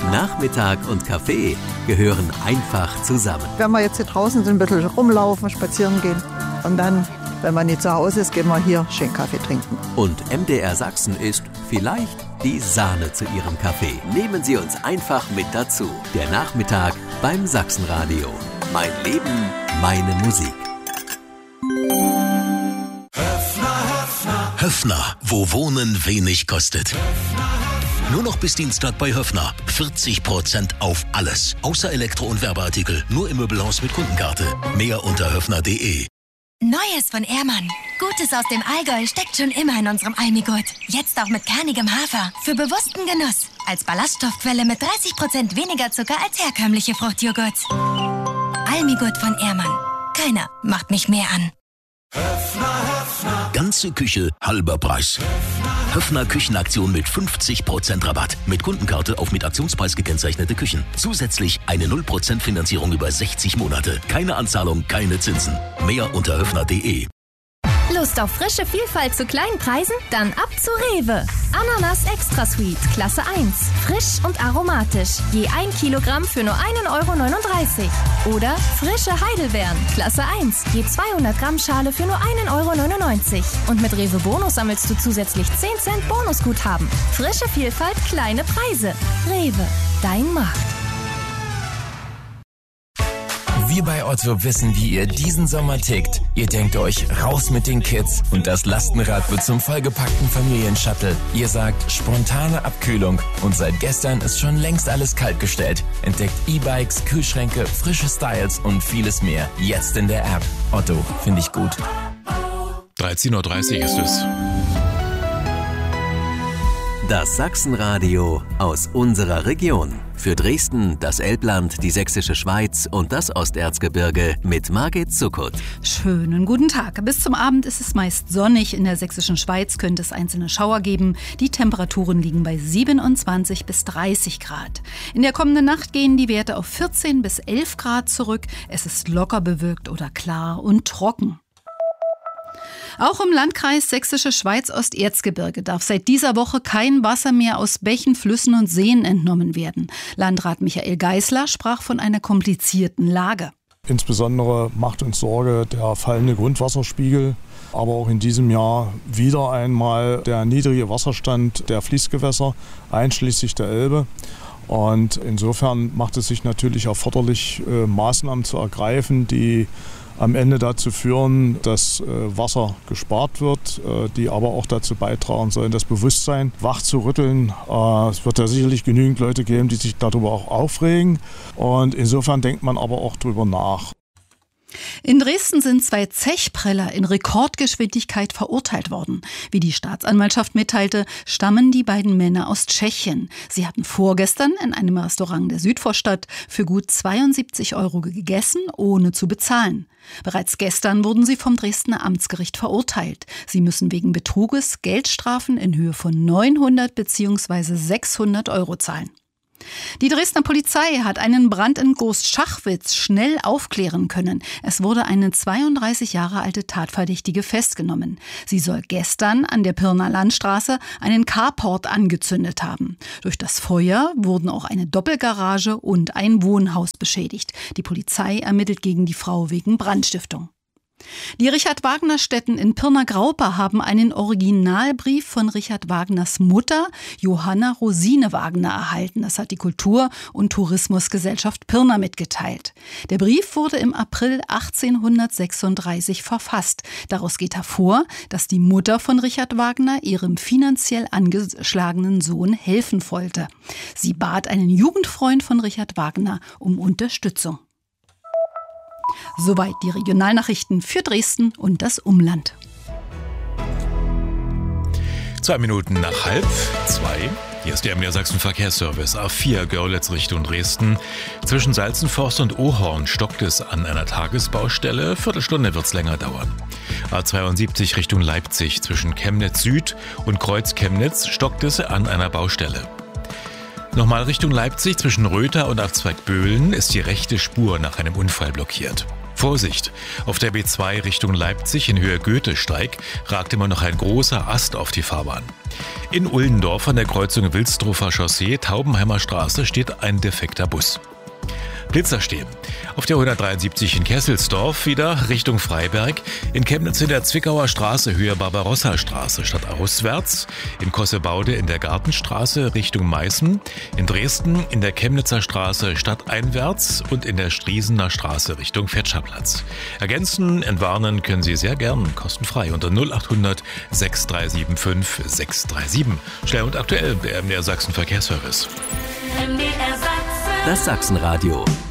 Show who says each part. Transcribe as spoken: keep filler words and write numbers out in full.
Speaker 1: Nachmittag und Kaffee gehören einfach zusammen.
Speaker 2: Wenn wir jetzt hier draußen sind, ein bisschen rumlaufen, spazieren gehen und dann, wenn man nicht zu Hause ist, gehen wir hier schön Kaffee trinken.
Speaker 1: Und M D R Sachsen ist vielleicht die Sahne zu Ihrem Kaffee. Nehmen Sie uns einfach mit dazu. Der Nachmittag beim Sachsenradio. Mein Leben, meine Musik.
Speaker 3: Höffner, wo Wohnen wenig kostet. Nur noch bis Dienstag bei Höffner. vierzig Prozent auf alles. Außer Elektro- und Werbeartikel. Nur im Möbelhaus mit Kundenkarte. Mehr unter höffner punkt de.
Speaker 4: Neues von Ehrmann. Gutes aus dem Allgäu steckt schon immer in unserem Almigurt. Jetzt auch mit kernigem Hafer. Für bewussten Genuss. Als Ballaststoffquelle mit dreißig Prozent weniger Zucker als herkömmliche Fruchtjoghurts. Almigurt von Ehrmann. Keiner macht mich mehr an.
Speaker 3: Ganze Küche, halber Preis. Höffner Küchenaktion mit fünfzig Prozent Rabatt. Mit Kundenkarte auf mit Aktionspreis gekennzeichnete Küchen. Zusätzlich eine null Prozent Finanzierung über sechzig Monate. Keine Anzahlung, keine Zinsen. Mehr unter höffner punkt de.
Speaker 5: Lust auf frische Vielfalt zu kleinen Preisen? Dann ab zu Rewe. Ananas Extra Sweet, Klasse eins. Frisch und aromatisch. Je ein Kilogramm für nur ein Euro neununddreißig. Oder frische Heidelbeeren, Klasse eins. Je zweihundert Gramm Schale für nur ein Euro neunundneunzig. Und mit Rewe Bonus sammelst du zusätzlich zehn Cent Bonusguthaben. Frische Vielfalt, kleine Preise. Rewe, dein Markt.
Speaker 6: Wir bei Otto wissen, wie ihr diesen Sommer tickt. Ihr denkt euch, raus mit den Kids und das Lastenrad wird zum vollgepackten Familienshuttle. Ihr sagt, spontane Abkühlung und seit gestern ist schon längst alles kaltgestellt. Entdeckt E-Bikes, Kühlschränke, frische Styles und vieles mehr. Jetzt in der App. Otto, finde ich gut.
Speaker 7: dreizehn Uhr dreißig ist es.
Speaker 1: Das Sachsenradio aus unserer Region. Für Dresden, das Elbland, die Sächsische Schweiz und das Osterzgebirge mit Margit Zuckert.
Speaker 8: Schönen guten Tag. Bis zum Abend ist es meist sonnig. In der Sächsischen Schweiz könnte es einzelne Schauer geben. Die Temperaturen liegen bei siebenundzwanzig bis dreißig Grad. In der kommenden Nacht gehen die Werte auf vierzehn bis elf Grad zurück. Es ist locker bewölkt oder klar und trocken. Auch im Landkreis Sächsische Schweiz-Osterzgebirge darf seit dieser Woche kein Wasser mehr aus Bächen, Flüssen und Seen entnommen werden. Landrat Michael Geisler sprach von einer komplizierten Lage.
Speaker 9: Insbesondere macht uns Sorge der fallende Grundwasserspiegel, aber auch in diesem Jahr wieder einmal der niedrige Wasserstand der Fließgewässer, einschließlich der Elbe. Und insofern macht es sich natürlich erforderlich, Maßnahmen zu ergreifen, die am Ende dazu führen, dass äh, Wasser gespart wird, äh, die aber auch dazu beitragen sollen, das Bewusstsein wach zu rütteln. Äh, es wird ja sicherlich genügend Leute geben, die sich darüber auch aufregen. Und insofern denkt man aber auch drüber nach.
Speaker 8: In Dresden sind zwei Zechpreller in Rekordgeschwindigkeit verurteilt worden. Wie die Staatsanwaltschaft mitteilte, stammen die beiden Männer aus Tschechien. Sie hatten vorgestern in einem Restaurant der Südvorstadt für gut zweiundsiebzig Euro gegessen, ohne zu bezahlen. Bereits gestern wurden sie vom Dresdner Amtsgericht verurteilt. Sie müssen wegen Betruges Geldstrafen in Höhe von neunhundert bzw. sechshundert Euro zahlen. Die Dresdner Polizei hat einen Brand in Gost-Schachwitz schnell aufklären können. Es wurde eine zweiunddreißig Jahre alte Tatverdächtige festgenommen. Sie soll gestern an der Pirner Landstraße einen Carport angezündet haben. Durch das Feuer wurden auch eine Doppelgarage und ein Wohnhaus beschädigt. Die Polizei ermittelt gegen die Frau wegen Brandstiftung. Die Richard-Wagner-Stätten in Pirna-Graupa haben einen Originalbrief von Richard Wagners Mutter, Johanna Rosine Wagner, erhalten. Das hat die Kultur- und Tourismusgesellschaft Pirna mitgeteilt. Der Brief wurde im April achtzehnhundertsechsunddreißig verfasst. Daraus geht hervor, dass die Mutter von Richard Wagner ihrem finanziell angeschlagenen Sohn helfen wollte. Sie bat einen Jugendfreund von Richard Wagner um Unterstützung. Soweit die Regionalnachrichten für Dresden und das Umland.
Speaker 7: Zwei Minuten nach halb zwei. Hier ist der M D R Sachsen Verkehrsservice. A vier Görlitz Richtung Dresden. Zwischen Salzenforst und Ohorn stockt es an einer Tagesbaustelle. Viertelstunde wird es länger dauern. A zweiundsiebzig Richtung Leipzig. Zwischen Chemnitz Süd und Kreuz Chemnitz stockt es an einer Baustelle. Nochmal Richtung Leipzig, zwischen Röther und Abzweig Böhlen ist die rechte Spur nach einem Unfall blockiert. Vorsicht! Auf der B zwei Richtung Leipzig in Höhe Goethesteig ragt immer noch ein großer Ast auf die Fahrbahn. In Uldendorf an der Kreuzung Wilsdruffer Chaussee, Taubenheimer Straße steht ein defekter Bus. Blitzer stehen. Auf der hundertdreiundsiebzig in Kesselsdorf wieder Richtung Freiberg. In Chemnitz in der Zwickauer Straße Höhe Barbarossa-Straße stadtauswärts. In Kossebaude in der Gartenstraße Richtung Meißen. In Dresden in der Chemnitzer Straße stadteinwärts und in der Striesener Straße Richtung Fetscherplatz. Ergänzen, entwarnen können Sie sehr gern kostenfrei unter null acht hundert sechs drei sieben fünf sechs drei sieben. Schnell und aktuell der M D R Sachsen Verkehrsservice.
Speaker 1: Das Sachsenradio.